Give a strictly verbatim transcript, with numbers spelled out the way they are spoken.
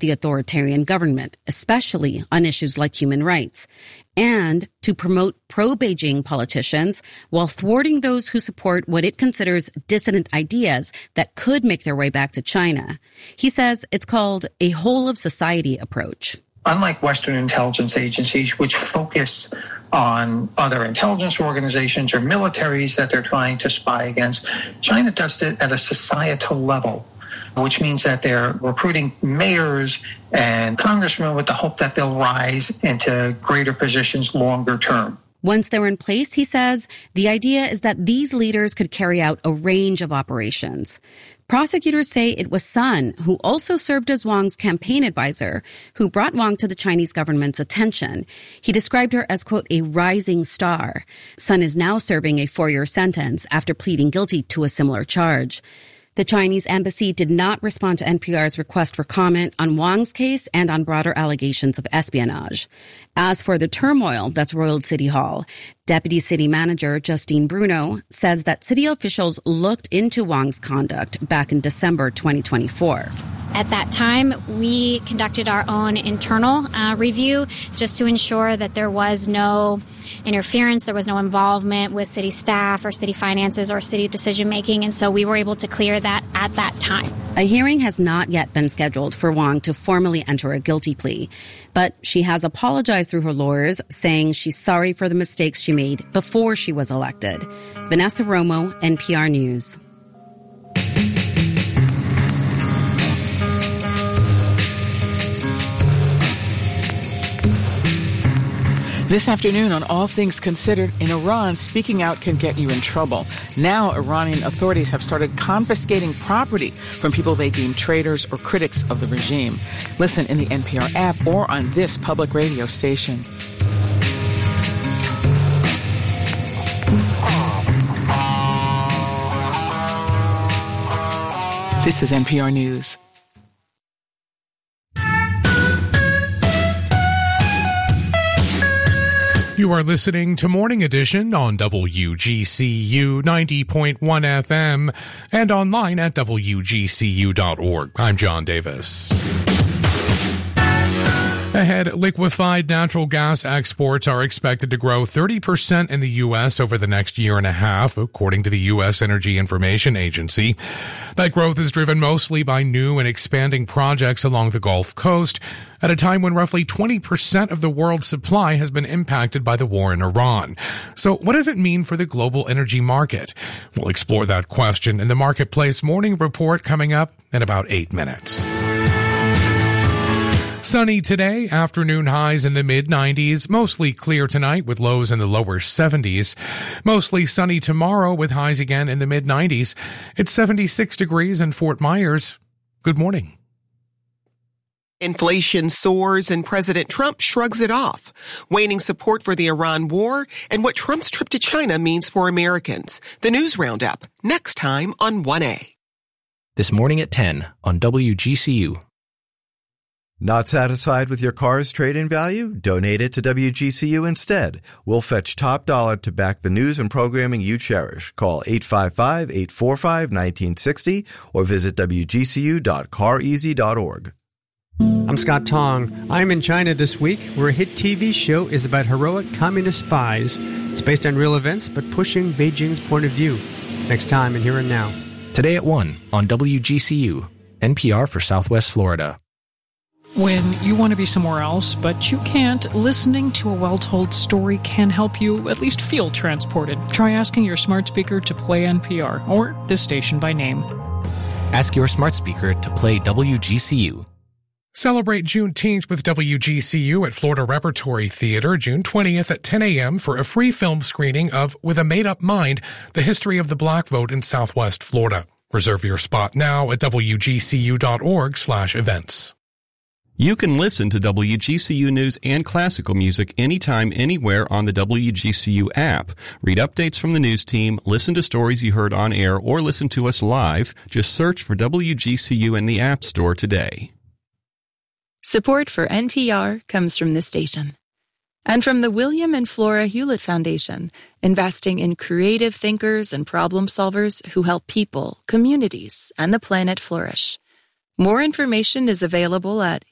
the authoritarian government, especially on issues like human rights, and to promote pro-Beijing politicians while thwarting those who support what it considers dissident ideas that could make their way back to China. He says it's called a whole-of-society approach. Unlike Western intelligence agencies, which focus on other intelligence organizations or militaries that they're trying to spy against, China does it at a societal level, which means that they're recruiting mayors and congressmen with the hope that they'll rise into greater positions longer term. Once they're in place, he says, the idea is that these leaders could carry out a range of operations. Prosecutors say it was Sun, who also served as Wang's campaign advisor, who brought Wang to the Chinese government's attention. He described her as, quote, a rising star. Sun is now serving a four-year sentence after pleading guilty to a similar charge. The Chinese embassy did not respond to N P R's request for comment on Wang's case and on broader allegations of espionage. As for the turmoil that's roiled City Hall, Deputy City Manager Justine Bruno says that city officials looked into Wang's conduct back in December twenty twenty-four. At that time, we conducted our own internal uh, review just to ensure that there was no interference, there was no involvement with city staff or city finances or city decision-making, and so we were able to clear that at that time. A hearing has not yet been scheduled for Wang to formally enter a guilty plea, but she has apologized through her lawyers, saying she's sorry for the mistakes she made before she was elected. Vanessa Romo, N P R News. This afternoon on All Things Considered, in Iran, speaking out can get you in trouble. Now, Iranian authorities have started confiscating property from people they deem traitors or critics of the regime. Listen in the N P R app or on this public radio station. This is N P R News. You are listening to Morning Edition on W G C U ninety point one F M and online at W G C U dot org. I'm John Davis. Ahead, liquefied natural gas exports are expected to grow thirty percent in the U S over the next year and a half, according to the U S Energy Information Agency. That growth is driven mostly by new and expanding projects along the Gulf Coast, at a time when roughly twenty percent of the world's supply has been impacted by the war in Iran. So what does it mean for the global energy market? We'll explore that question in the Marketplace Morning Report coming up in about eight minutes. Sunny today, afternoon highs in the mid nineties, mostly clear tonight with lows in the lower seventies. Mostly sunny tomorrow with highs again in the mid nineties. It's seventy-six degrees in Fort Myers. Good morning. Inflation soars and President Trump shrugs it off, waning support for the Iran war and what Trump's trip to China means for Americans. The News Roundup, next time on one A. This morning at ten on W G C U. Not satisfied with your car's trade-in value? Donate it to W G C U instead. We'll fetch top dollar to back the news and programming you cherish. Call eight five five, eight four five, one nine six zero or visit W G C U dot car easy dot org. I'm Scott Tong. I'm in China this week, where a hit T V show is about heroic communist spies. It's based on real events, but pushing Beijing's point of view. Next time in Here and Now. Today at one on W G C U, N P R for Southwest Florida. When you want to be somewhere else, but you can't, listening to a well-told story can help you at least feel transported. Try asking your smart speaker to play N P R, or this station by name. Ask your smart speaker to play W G C U. Celebrate Juneteenth with W G C U at Florida Repertory Theater June twentieth at ten a.m. for a free film screening of With a Made Up Mind, The History of the Black Vote in Southwest Florida. Reserve your spot now at W G C U dot org slash events. You can listen to W G C U News and classical music anytime, anywhere on the W G C U app. Read updates from the news team, listen to stories you heard on air, or listen to us live. Just search for W G C U in the App Store today. Support for N P R comes from this station. And from the William and Flora Hewlett Foundation, investing in creative thinkers and problem solvers who help people, communities, and the planet flourish. More information is available at